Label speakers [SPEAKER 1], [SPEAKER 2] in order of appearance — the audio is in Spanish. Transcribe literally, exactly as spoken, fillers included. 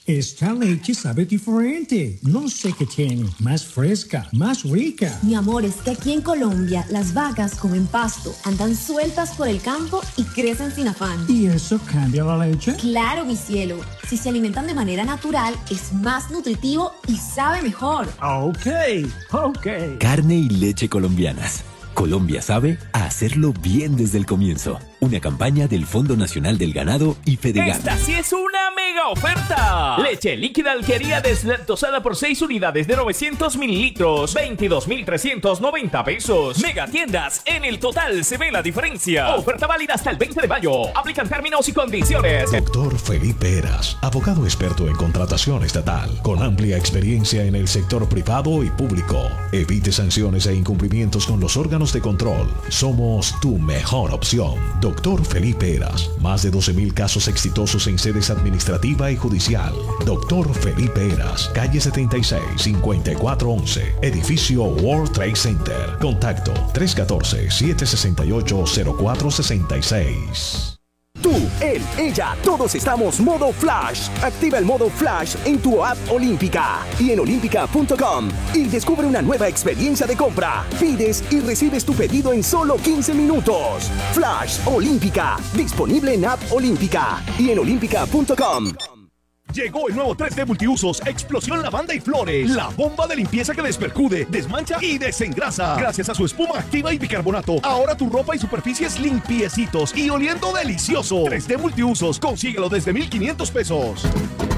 [SPEAKER 1] Esta leche sabe diferente. No sé qué tiene. Más fresca, más rica.
[SPEAKER 2] Mi amor, es que aquí en Colombia las vacas comen pasto, andan sueltas por el campo y crecen sin afán.
[SPEAKER 1] ¿Y eso cambia la leche?
[SPEAKER 2] Claro, mi cielo. Si se alimentan de manera natural, es más nutritivo y sabe mejor.
[SPEAKER 1] Ok, ok.
[SPEAKER 3] Carne y leche colombianas. Colombia sabe a hacerlo bien desde el comienzo. Una campaña del Fondo Nacional del Ganado y Fedegan.
[SPEAKER 4] ¡Esta sí es una mega oferta! Leche líquida Alquería deslactosada por seis unidades de novecientos mililitros, veintidós mil trescientos noventa pesos. Mega tiendas, en el total se ve la diferencia. Oferta válida hasta el veinte de mayo. Aplican términos y condiciones.
[SPEAKER 5] Doctor Felipe Heras, abogado experto en contratación estatal, con amplia experiencia en el sector privado y público. Evite sanciones e incumplimientos con los órganos de control. Somos tu mejor opción. Doctor Felipe Heras, más de doce mil casos exitosos en sedes administrativa y judicial. Doctor Felipe Heras, calle setenta y seis, cincuenta y cuatro once, edificio World Trade Center. Contacto tres uno cuatro, siete seis ocho, cero cuatro seis seis.
[SPEAKER 6] Tú, él, ella, todos estamos modo Flash. Activa el modo Flash en tu app Olímpica y en olímpica punto com y descubre una nueva experiencia de compra. Pides y recibes tu pedido en solo quince minutos. Flash Olímpica, disponible en app Olímpica y en olímpica punto com.
[SPEAKER 7] Llegó el nuevo tres D Multiusos Explosión Lavanda y Flores. La bomba de limpieza que despercude, desmancha y desengrasa. Gracias a su espuma activa y bicarbonato, ahora tu ropa y superficies limpiecitos y oliendo delicioso. tres D Multiusos, consíguelo desde mil quinientos pesos.